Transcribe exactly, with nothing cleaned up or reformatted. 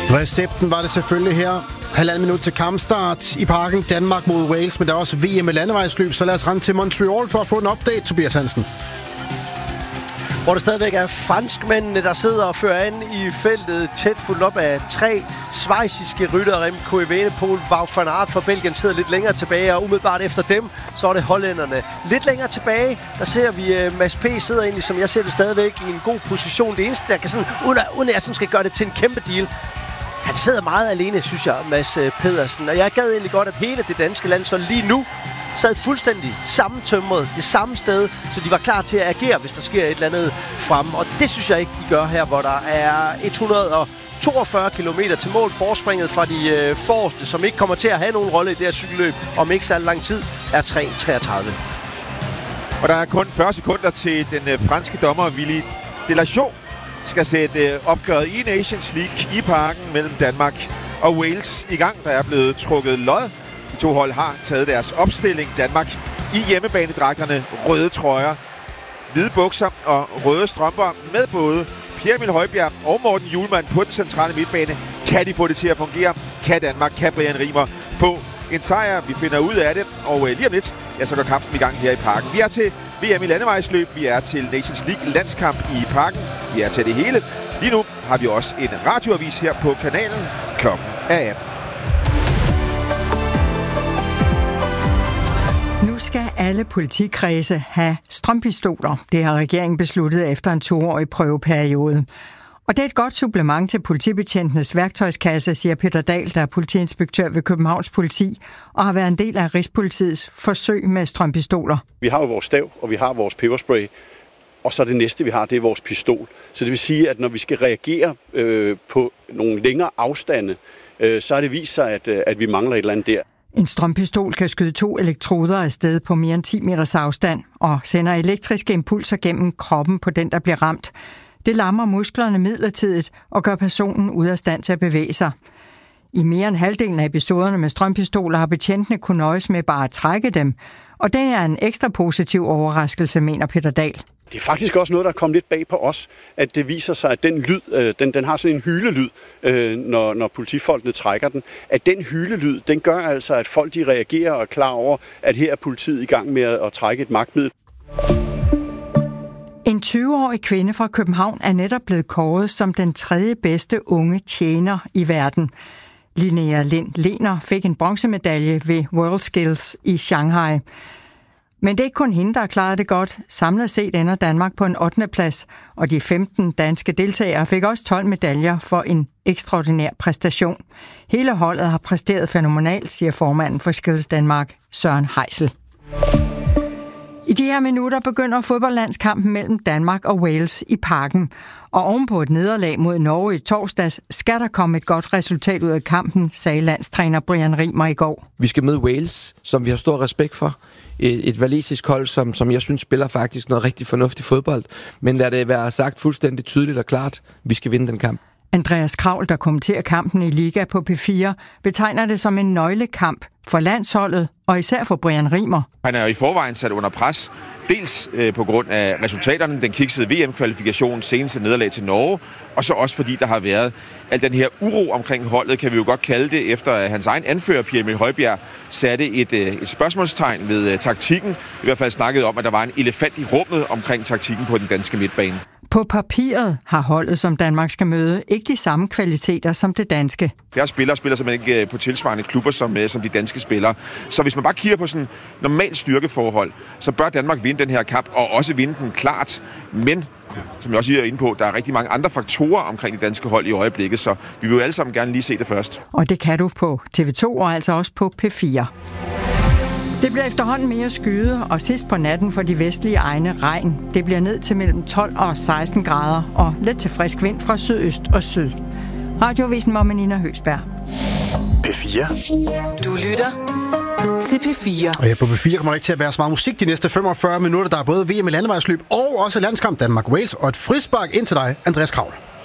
Recepten var det selvfølgelig her. Halvanden minut til kampstart i Parken. Danmark mod Wales, men der er også V M i landevejsløb, så lad os rende til Montreal for at få en update, Tobias Hansen. Hvor der stadigvæk er franskmændene, der sidder og fører an i feltet, tæt fuldt op af tre schweiziske ryttere. Remco Evenepoel, Wout van Aert fra Belgien sidder lidt længere tilbage, og umiddelbart efter dem, så er det hollænderne. Lidt længere tilbage, der ser vi uh, Mads P. sidder egentlig, som jeg ser det stadigvæk, i en god position. Det eneste, der kan sådan, uden at, uden at jeg sådan skal gøre det til en kæmpe deal, han sidder meget alene, synes jeg, Mads Pedersen. Og jeg gad egentlig godt, at hele det danske land så lige nu sad fuldstændig sammentømret det samme sted, så de var klar til at agere, hvis der sker et eller andet frem. Og det synes jeg ikke, de gør her, hvor der er et hundrede og toogfyrre kilometer til mål. Forspringet fra de øh, forreste, som ikke kommer til at have nogen rolle i det her cykelløb om ikke så lang tid, er tre treogtredive. Og der er kun fyrre sekunder til den øh, franske dommer Willy Delachaux skal sætte øh, opgøret i Nations League i Parken mellem Danmark og Wales i gang. Der er blevet trukket lod. De to hold har taget deres opstilling. Danmark i hjemmebanedragterne, røde trøjer, hvide bukser og røde strømper med både Pierre Emil Højbjerg og Morten Hjulmand på den centrale midtbane. Kan de få det til at fungere? Kan Danmark, kan Brian Rimer få en sejr? Vi finder ud af det, og lige om lidt, ja, så går kampen i gang her i Parken. Vi er til V M i landevejsløb, vi er til Nations League landskamp i Parken, vi er til det hele. Lige nu har vi også en radioavis her på kanalen. Klokken er atten. Nu skal alle politikredse have strømpistoler. Det har regeringen besluttet efter en toårig prøveperiode. Og det er et godt supplement til politibetjentenes værktøjskasse, siger Peter Dahl, der er politiinspektør ved Københavns Politi, og har været en del af Rigspolitiets forsøg med strømpistoler. Vi har jo vores stav, og vi har vores peberspray, og så det næste, vi har, det er vores pistol. Så det vil sige, at når vi skal reagere øh, på nogle længere afstande, øh, så har det vist sig, at, at vi mangler et eller andet der. En strømpistol kan skyde to elektroder afsted på mere end ti meters afstand og sender elektriske impulser gennem kroppen på den, der bliver ramt. Det lammer musklerne midlertidigt og gør personen ude af stand til at bevæge sig. I mere end halvdelen af episoderne med strømpistoler har betjentene kunnet nøjes med bare at trække dem, og det er en ekstra positiv overraskelse, mener Peter Dahl. Det er faktisk også noget, der er kommet lidt bag på os, at det viser sig, at den lyd, den, den har sådan en hylelyd, når, når politifolkene trækker den. At den hylelyd, den gør altså, at folk de reagerer og er klar over, at her er politiet i gang med at trække et magtmiddel. En tyve-årig kvinde fra København er netop blevet kåret som den tredje bedste unge tjener i verden. Linnea Lind Lehner fik en bronzemedalje ved WorldSkills i Shanghai. Men det er ikke kun hende, der har klaret det godt. Samlet set ender Danmark på en ottende plads, og de femten danske deltagere fik også tolv medaljer for en ekstraordinær præstation. Hele holdet har præsteret fænomenalt, siger formanden for Skills Danmark, Søren Heisel. I de her minutter begynder fodboldlandskampen mellem Danmark og Wales i Parken. Og ovenpå et nederlag mod Norge i torsdags, skal der komme et godt resultat ud af kampen, sagde landstræner Brian Rimer i går. Vi skal møde Wales, som vi har stor respekt for. Et, et walisisk hold, som, som jeg synes spiller faktisk noget rigtig fornuftig fodbold. Men lad det være sagt fuldstændig tydeligt og klart, vi skal vinde den kamp. Andreas Kravl, der kommenterer kampen i Liga på P fire, betegner det som en nøglekamp for landsholdet, og især for Brian Rimer. Han er jo i forvejen sat under pres, dels øh, på grund af resultaterne, den kiksede V M-kvalifikation, seneste nederlag til Norge, og så også fordi der har været al den her uro omkring holdet, kan vi jo godt kalde det, efter at hans egen anfører, Pierre Emil Højbjerg, satte et, øh, et spørgsmålstegn ved øh, taktikken. I hvert fald snakkede om, at der var en elefant i rummet omkring taktikken på den danske midtbane. På papiret har holdet, som Danmark skal møde, ikke de samme kvaliteter som det danske. Deres spillere spiller simpelthen ikke på tilsvarende klubber som, som de danske spillere. Så hvis man bare kigger på sådan normalt styrkeforhold, så bør Danmark vinde den her kamp, og også vinde den klart. Men, som jeg også er inde på, der er rigtig mange andre faktorer omkring det danske hold i øjeblikket, så vi vil jo alle sammen gerne lige se det først. Og det kan du på T V to og altså også på P fire. Det bliver efterhånden mere skyde, og sidst på natten for de vestlige egne regn. Det bliver ned til mellem tolv og seksten grader, og let til frisk vind fra sydøst og syd. Radioavisen med Nina Høgsberg. P fire. Du lytter til P fire. Og ja, på P fire kommer der ikke til at være så meget musik de næste femogfyrre minutter. Der er både V M i landevejsløb og også landskamp Danmark-Wales, og et frispark ind til dig, Andreas Kravl.